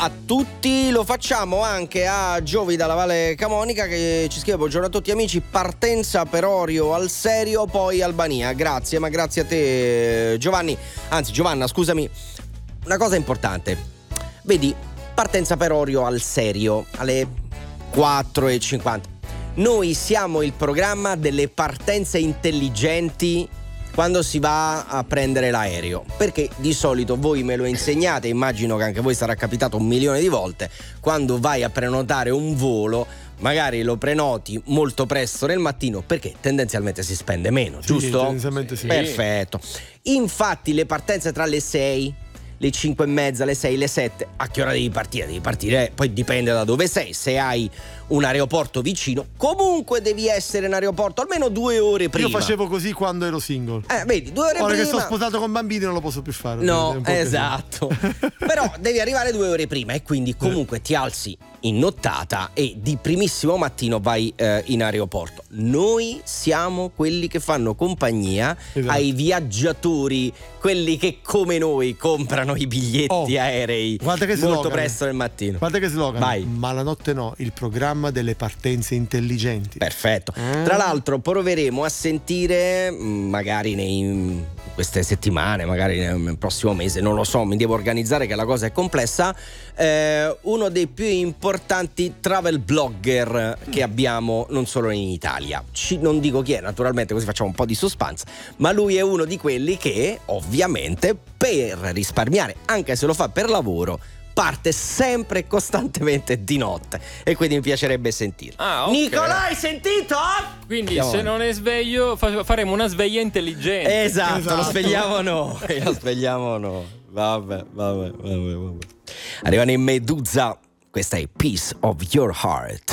a tutti, lo facciamo anche a Giovi dalla Valle Camonica che ci scrive: buongiorno a tutti amici, partenza per Orio al serio, poi Albania. Grazie, ma grazie a te Giovanni, anzi Giovanna scusami, una cosa importante, vedi, partenza per Orio al serio alle 4:50. Noi siamo il programma delle partenze intelligenti quando si va a prendere l'aereo, perché di solito voi me lo insegnate, immagino che anche voi sarà capitato 1.000.000 di volte, quando vai a prenotare un volo magari lo prenoti molto presto nel mattino perché tendenzialmente si spende meno, giusto? Tendenzialmente sì. Perfetto. Infatti le partenze tra le 6, le 5:30, le 6, le 7, a che ora devi partire? Devi partire, poi dipende da dove sei, se hai un aeroporto vicino, comunque devi essere in aeroporto almeno 2 ore prima. Io facevo così quando ero single. Vedi, 2 ore Ora prima. che sono sposato con bambini non lo posso più fare. No, esatto. Però devi arrivare 2 ore prima e quindi comunque ti alzi in nottata e di primissimo mattino vai in aeroporto. Noi siamo quelli che fanno compagnia ai viaggiatori, quelli che come noi comprano i biglietti aerei molto presto nel mattino. Guarda che slogan. Vai. Ma la notte no, il programma delle partenze intelligenti. Perfetto. Tra l'altro proveremo a sentire magari in queste settimane, magari nel prossimo mese, non lo so, mi devo organizzare che la cosa è complessa, uno dei più importanti travel blogger che abbiamo non solo in Italia. Non dico chi è, naturalmente, così facciamo un po' di suspense, ma lui è uno di quelli che ovviamente per risparmiare, anche se lo fa per lavoro, parte sempre e costantemente di notte e quindi mi piacerebbe sentirlo. Okay. Nicola, hai sentito? Quindi se non è sveglio faremo una sveglia intelligente. Esatto. Lo svegliamo noi. Vabbè. Arrivano in Medusa, questa è Piece of Your Heart.